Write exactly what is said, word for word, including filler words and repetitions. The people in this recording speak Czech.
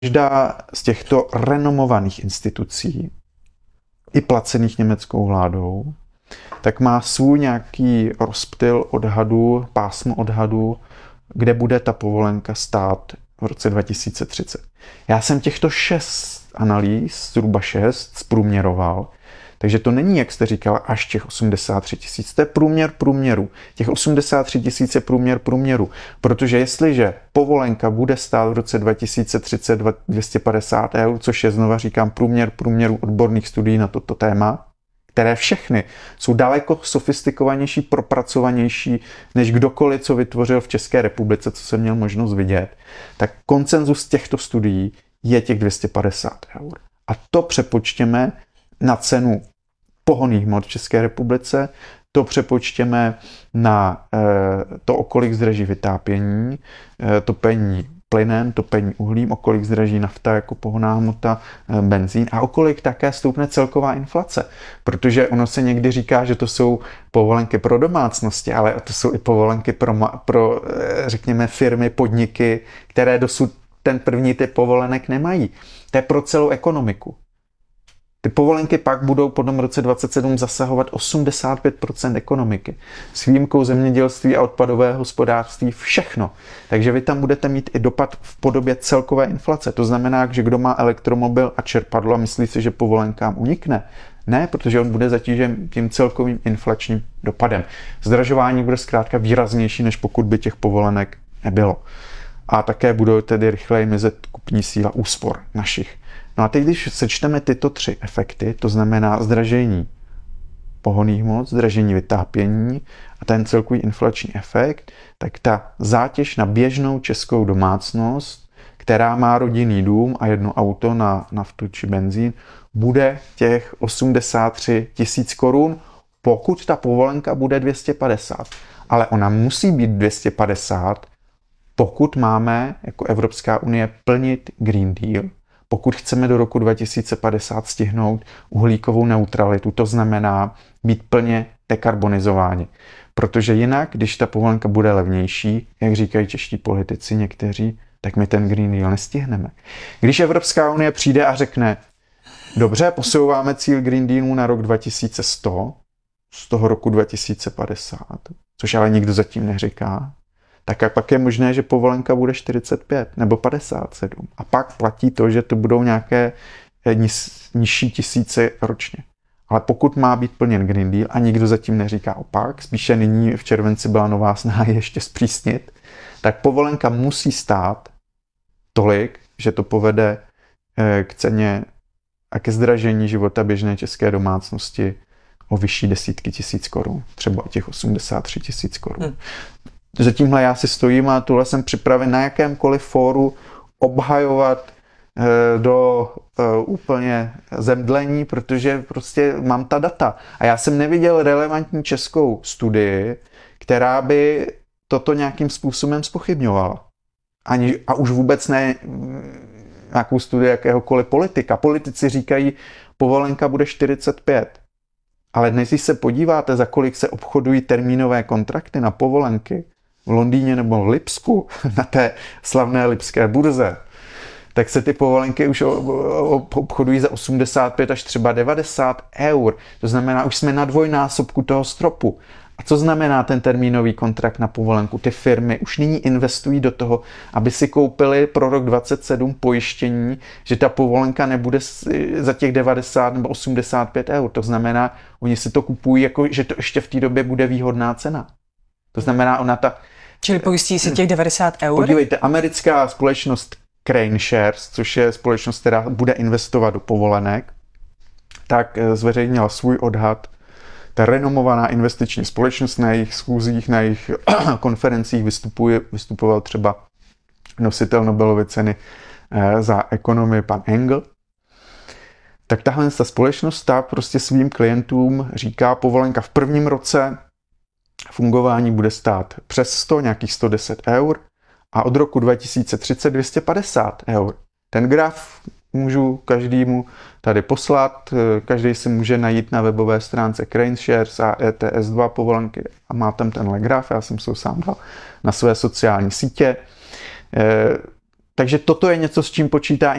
Každá z těchto renomovaných institucí, i placených německou vládou, tak má svůj nějaký rozptyl odhadu, pásmo odhadu, kde bude ta povolenka stát v roce dva tisíce třicet. Já jsem těchto šest analýz, zhruba šest, zprůměroval, takže to není, jak jste říkal, až těch osmdesát tři tisíc. To je průměr průměru. Těch osmdesát tři tisíc je průměr průměru. Protože jestliže povolenka bude stát v roce dva tisíce třicet dvě stě padesát eur, což je, znova říkám, průměr průměru odborných studií na toto téma, které všechny jsou daleko sofistikovanější, propracovanější, než kdokoliv, co vytvořil v České republice, co jsem měl možnost vidět, tak konsenzus těchto studií je těch dvě stě padesát eur. A to přepočtěme na cenu pohonných hmot v České republice, to přepočtěme na e, to, o kolik zdraží vytápění, e, topení plynem, topení uhlím, o kolik zdraží nafta jako pohonná hmota, e, benzín a o kolik také stoupne celková inflace. Protože ono se někdy říká, že to jsou povolenky pro domácnosti, ale to jsou i povolenky pro, pro e, řekněme, firmy, podniky, které dosud ten první typ povolenek nemají. To je pro celou ekonomiku. Ty povolenky pak budou po tom roce dvacet sedm zasahovat osmdesát pět procent ekonomiky. S výjimkou zemědělství a odpadového hospodářství všechno. Takže vy tam budete mít i dopad v podobě celkové inflace. To znamená, že kdo má elektromobil a čerpadlo a myslí si, že povolenkám unikne. Ne, protože on bude zatížen tím celkovým inflačním dopadem. Zdražování bude zkrátka výraznější, než pokud by těch povolenek nebylo. A také budou tedy rychleji mizet kupní síla úspor našich. No a teď, když sečteme tyto tři efekty, to znamená zdražení pohonných hmot, zdražení vytápění a ten celkový inflační efekt, tak ta zátěž na běžnou českou domácnost, která má rodinný dům a jedno auto na naftu či benzín, bude těch osmdesát tři tisíc korun, pokud ta povolenka bude dvě stě padesát. Ale ona musí být dvě stě padesát, pokud máme jako Evropská unie plnit Green Deal, pokud chceme do roku dva tisíce padesát stihnout uhlíkovou neutralitu, to znamená být plně dekarbonizováni. Protože jinak, když ta povolenka bude levnější, jak říkají čeští politici někteří, tak my ten Green Deal nestihneme. Když Evropská unie přijde a řekne, dobře, posouváme cíl Green Dealu na rok dva tisíce sto, z toho roku dva tisíce padesát, což ale nikdo zatím neříká, tak a pak je možné, že povolenka bude čtyřicet pět nebo padesát sedm. A pak platí to, že to budou nějaké nižší tisíce ročně. Ale pokud má být plněn Green Deal a nikdo zatím neříká opak, spíše nyní v červenci byla nová snaha ještě zpřísnit, tak povolenka musí stát tolik, že to povede k ceně a ke zdražení života běžné české domácnosti o vyšší desítky tisíc korun. Třeba o těch osmdesát tři tisíc korun. Hmm. Za tímhle já si stojím a tuhle jsem připraven na jakémkoliv fóru obhajovat e, do e, úplně zemdlení, protože prostě mám ta data. A já jsem neviděl relevantní českou studii, která by toto nějakým způsobem zpochybňovala. Ani, a už vůbec ne nějakou studii jakéhokoliv politika. Politici říkají, povolenka bude čtyřicet pět. Ale dnes, když se podíváte, za kolik se obchodují termínové kontrakty na povolenky v Londýně nebo v Lipsku, na té slavné lipské burze, tak se ty povolenky už obchodují za osmdesát pět až třeba devadesát eur. To znamená, už jsme na dvojnásobku toho stropu. A co znamená ten termínový kontrakt na povolenku? Ty firmy už nyní investují do toho, aby si koupili pro rok dvacet sedm pojištění, že ta povolenka nebude za těch devadesát nebo osmdesát pět eur. To znamená, oni si to kupují, jako, že to ještě v té době bude výhodná cena. To znamená, ona ta... Čili pojistí si těch devadesát eur? Podívejte, americká společnost Crane Shares, což je společnost, která bude investovat do povolenek, tak zveřejnila svůj odhad. Ta renomovaná investiční společnost, na jejich schůzích, na jejich konferencích vystupuje, vystupoval třeba nositel Nobelovy ceny za ekonomii pan Engel. Tak tahle ta společnost ta prostě svým klientům říká, povolenka v prvním roce fungování bude stát přes sto, nějakých sto deset eur a od roku dva tisíce třicet dvě stě padesát eur. Ten graf můžu každému tady poslat, každý si může najít na webové stránce Crane Shares a E T S dva povolenky a má tam tenhle graf, já jsem se ho sám dal na své sociální sítě. Takže toto je něco, s čím počítá